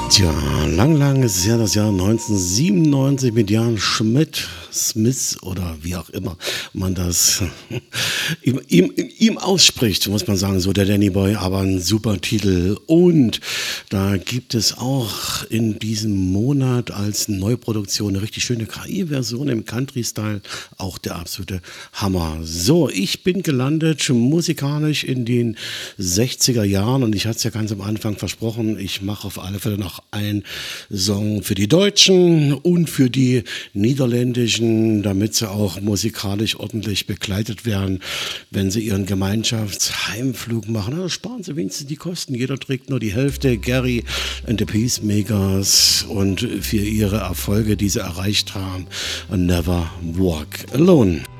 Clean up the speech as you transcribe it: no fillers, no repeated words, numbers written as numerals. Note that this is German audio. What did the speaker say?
Tja, lang ist es ja das Jahr 1997 mit Jan Schmidt, Smith oder wie auch immer man das ihm ausspricht, muss man sagen, so der Danny Boy, aber ein super Titel. Und da gibt es auch in diesem Monat als Neuproduktion eine richtig schöne KI-Version im Country-Style, auch der absolute Hammer. So, ich bin gelandet musikalisch in den 60er Jahren und ich hatte es ja ganz am Anfang versprochen, ich mache auf alle Fälle noch ein Song für die Deutschen und für die Niederländischen, damit sie auch musikalisch ordentlich begleitet werden, wenn sie ihren Gemeinschaftsheimflug machen. Also sparen sie wenigstens die Kosten. Jeder trägt nur die Hälfte. Gary and the Peacemakers und für ihre Erfolge, die sie erreicht haben, Never Walk Alone.